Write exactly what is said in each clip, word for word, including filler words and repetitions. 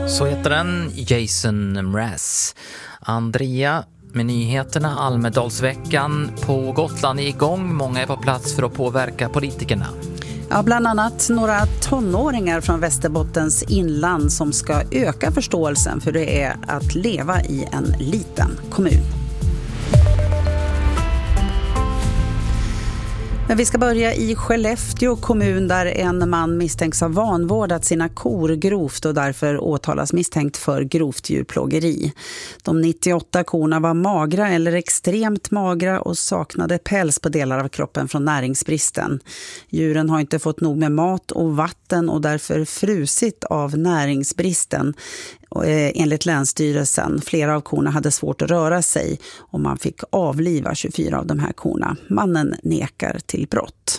Så heter den, Jason Mraz. Andrea med nyheterna. Almedalsveckan på Gotland är igång. Många är på plats för att påverka politikerna. Ja, bland annat några tonåringar från Västerbottens inland som ska öka förståelsen för det är att leva i en liten kommun. Men vi ska börja i Skellefteå kommun där en man misstänks ha vanvårdat sina kor grovt och därför åtalas misstänkt för grovt djurplågeri. De nittioåtta korna var magra eller extremt magra och saknade päls på delar av kroppen från näringsbristen. Djuren har inte fått nog med mat och vatten och därför frusit av näringsbristen. Enligt Länsstyrelsen, flera av korna hade svårt att röra sig och man fick avliva tjugofyra av de här korna. Mannen nekar till brott.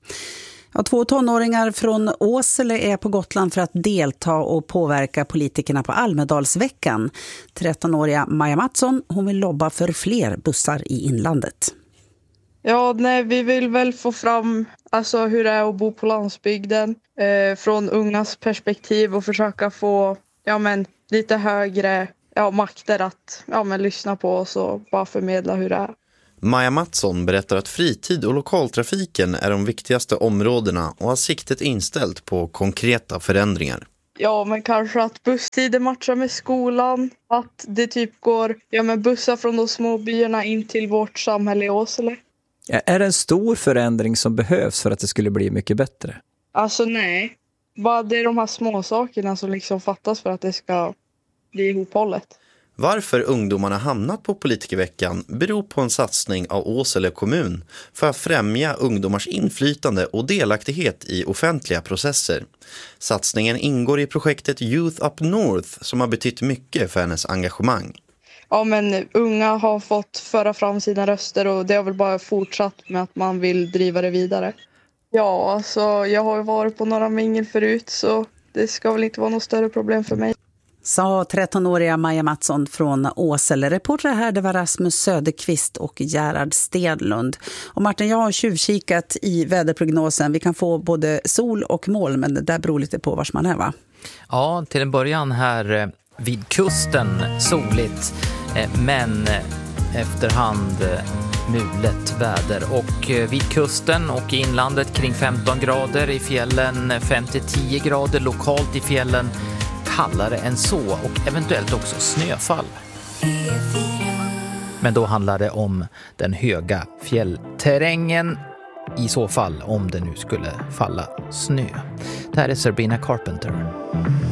Ja, två tonåringar från Åsele är på Gotland för att delta och påverka politikerna på Almedalsveckan. trettonåriga Maja Mattsson, hon vill lobba för fler bussar i inlandet. Ja, nej, vi vill väl få fram alltså, hur det är att bo på landsbygden eh, från ungas perspektiv och försöka få ja, men, lite högre ja, makter att ja, men, lyssna på oss och bara förmedla hur det är. Maja Mattsson berättar att fritid och lokaltrafiken är de viktigaste områdena och har siktet inställt på konkreta förändringar. Ja, men kanske att busstider matchar med skolan. Att det typ går ja, men bussar från de små byarna in till vårt samhälle i Åsele. Är det en stor förändring som behövs för att det skulle bli mycket bättre? Alltså nej. Bara det är de här små sakerna som liksom fattas för att det ska bli ihophållet. Varför ungdomarna hamnat på politikerveckan beror på en satsning av Åsele kommun för att främja ungdomars inflytande och delaktighet i offentliga processer. Satsningen ingår i projektet Youth Up North som har betytt mycket för hennes engagemang. Ja, men unga har fått föra fram sina röster och det har väl bara fortsatt med att man vill driva det vidare. Ja, alltså jag har varit på några mingel förut så det ska väl inte vara något större problem för mig. Sa trettonåriga Maja Mattsson från Åsele. Reporter här, det var Rasmus Söderqvist och Gerhard Stedlund. Och Martin, jag har tjuvkikat i väderprognosen. Vi kan få både sol och moln, men det där beror lite på vars man är, va? Ja, till en början här vid kusten soligt, men efterhand mulet väder. Och vid kusten och i inlandet kring femton grader, i fjällen fem till tio grader, lokalt i fjällen kallare än så och eventuellt också snöfall. Men då handlar det om den höga fjällterrängen, i så fall om det nu skulle falla snö. Det här är Sabrina Carpenter.